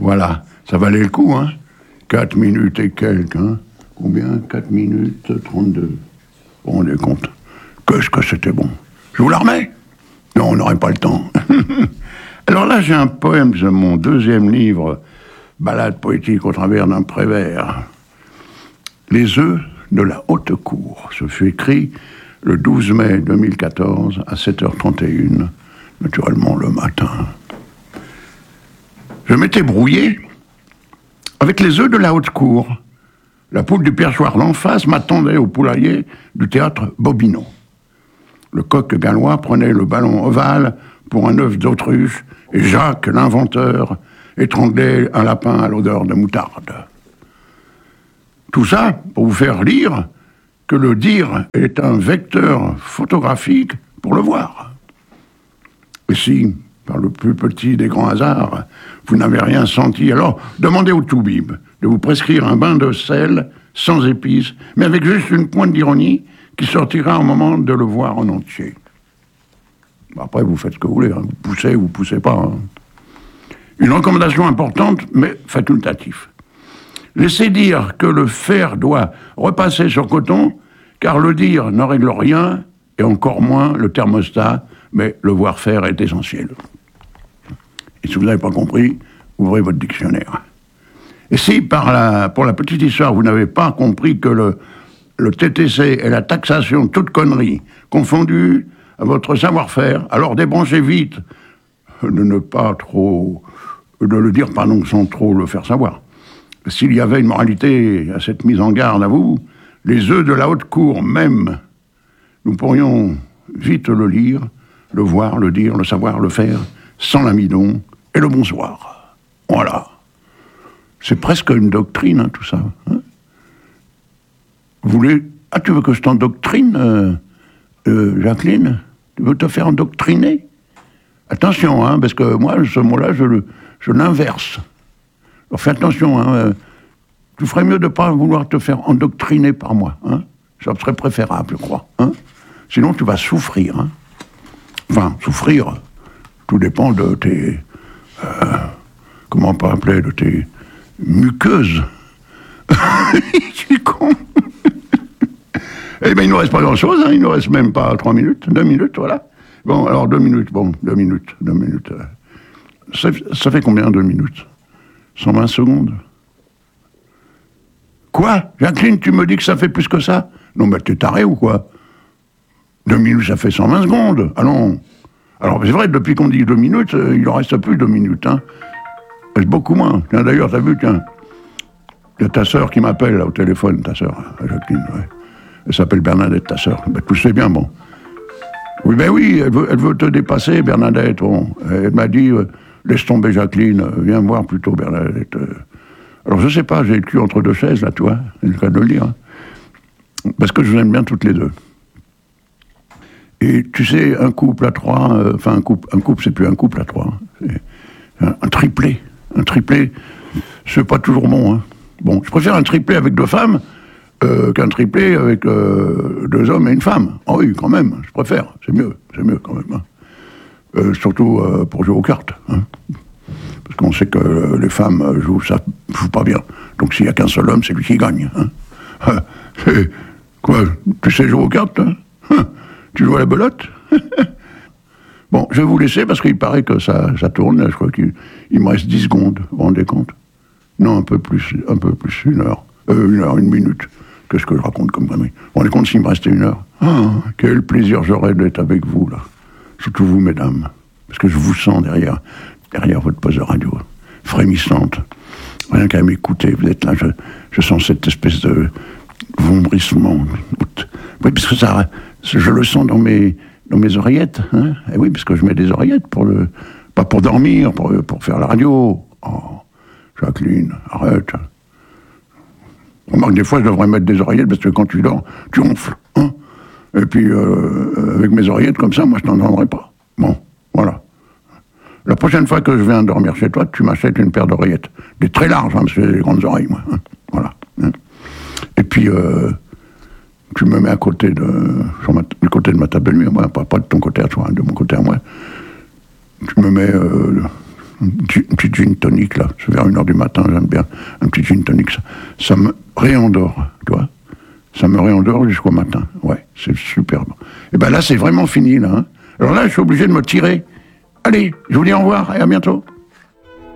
Voilà, ça valait le coup, hein. 4 minutes et quelques, hein. Combien? 4 minutes 32. Vous vous rendez compte? Qu'est-ce que c'était bon. Je vous la remets? Non, on n'aurait pas le temps. Alors là, j'ai un poème de mon deuxième livre, Ballade poétique au travers d'un prévert. Les œufs de la haute cour. Ce fut écrit le 12 mai 2014 à 7h31, naturellement le matin. Je m'étais brouillé avec les œufs de la haute cour. La poule du perchoir d'en face m'attendait au poulailler du théâtre Bobino. Le coq gallois prenait le ballon ovale pour un œuf d'autruche et Jacques, l'inventeur, étranglait un lapin à l'odeur de moutarde. Tout ça pour vous faire lire que le dire est un vecteur photographique pour le voir. Et si, par le plus petit des grands hasards, vous n'avez rien senti, alors demandez au toubib de vous prescrire un bain de sel sans épices, mais avec juste une pointe d'ironie qui sortira au moment de le voir en entier. Après, vous faites ce que vous voulez, hein. Vous poussez pas. Hein. Une recommandation importante, mais facultative. Laissez dire que le faire doit repasser sur coton, car le dire ne règle rien, et encore moins le thermostat, mais le voir faire est essentiel. Et si vous n'avez pas compris, ouvrez votre dictionnaire. Et si, pour la petite histoire, vous n'avez pas compris que le TTC est la taxation toute connerie confondue à votre savoir-faire, alors débranchez vite de le dire sans trop le faire savoir. S'il y avait une moralité à cette mise en garde à vous, les œufs de la haute cour même, nous pourrions vite le lire, le voir, le dire, le savoir, le faire, sans l'amidon et le bonsoir. Voilà. C'est presque une doctrine, hein, tout ça. Hein. Tu veux que je t'endoctrine, Jacqueline? Tu veux te faire endoctriner? Attention, hein, parce que moi, ce mot-là, je l'inverse. Alors fais attention, hein, tu ferais mieux de ne pas vouloir te faire endoctriner par moi. Hein. Ça serait préférable, je crois. Hein. Sinon, tu vas souffrir. Hein. Enfin, souffrir, tout dépend de tes... comment on peut appeler, de tes muqueuses. Je suis con. Eh bien, il ne nous reste pas grand-chose, hein, il ne nous reste même pas 3 minutes, 2 minutes, voilà. Bon, alors 2 minutes, bon, 2 minutes. Ça fait combien 2 minutes? 120 secondes. Quoi? Jacqueline, tu me dis que ça fait plus que ça? Non, mais t'es taré ou quoi? 2 minutes, ça fait 120 secondes. Allons. Alors, c'est vrai, depuis qu'on dit 2 minutes, il en reste plus 2 minutes, hein. C'est beaucoup moins. Tiens, d'ailleurs, t'as vu, tiens, il y a ta sœur qui m'appelle, là, au téléphone, ta sœur, Jacqueline, ouais. Elle s'appelle Bernadette, ta sœur. Ben, tu sais bien, bon. Oui, ben oui, elle veut te dépasser, Bernadette, bon. Elle m'a dit, laisse tomber Jacqueline, viens me voir plutôt, Bernadette. Alors, je sais pas, j'ai le cul entre deux chaises, là, toi, c'est le cas de le dire. Hein. Parce que je vous aime bien toutes les deux. Et tu sais, un couple à trois, un couple, c'est plus un couple à trois. C'est un triplé. Un triplé, c'est pas toujours bon. Hein. Bon, je préfère un triplé avec 2 femmes qu'un triplé avec 2 hommes et une femme. Oh oui, quand même, je préfère. C'est mieux quand même. Hein. Surtout pour jouer aux cartes. Hein. Parce qu'on sait que les femmes jouent pas bien. Donc s'il n'y a qu'un seul homme, c'est lui qui gagne. Hein. Quoi, tu sais jouer aux cartes, hein? Tu joues à la belote? Bon, je vais vous laisser parce qu'il paraît que ça tourne. Je crois qu'il me reste 10 secondes. Vous vous rendez compte? Non, un peu plus, 1 heure. 1 heure, 1 minute. Qu'est-ce que je raconte comme connerie? Vous vous rendez compte s'il me restait 1 heure? Ah, quel plaisir j'aurais d'être avec vous, là. Surtout vous, mesdames. Parce que je vous sens derrière votre poste de radio, frémissante. Rien qu'à m'écouter, vous êtes là, je sens cette espèce de vombrissement. Oui, parce que ça, je le sens dans mes oreillettes. Hein. Et oui, parce que je mets des oreillettes pas pour dormir, pour faire la radio. Oh, Jacqueline, arrête. Remarque, des fois, je devrais mettre des oreillettes parce que quand tu dors, tu ronfles. Hein. Et puis, avec mes oreillettes comme ça, moi, je t'entendrai pas. Bon, voilà. La prochaine fois que je viens dormir chez toi, tu m'achètes une paire d'oreillettes. Des très larges, hein, parce que j'ai des grandes oreilles, moi. Hein. Voilà. Hein. Et puis, tu me mets à côté du côté de ma table de nuit, moi, pas de ton côté à toi, hein, de mon côté à moi. Tu me mets Une petite gin tonic, là. C'est vers 1h du matin, j'aime bien. Un petit gin tonic, ça me réendort, tu vois. Ça me réendort jusqu'au matin. Ouais, c'est superbe. Et ben là, c'est vraiment fini, là. Hein. Alors là, je suis obligé de me tirer. Allez, je vous dis au revoir et à bientôt.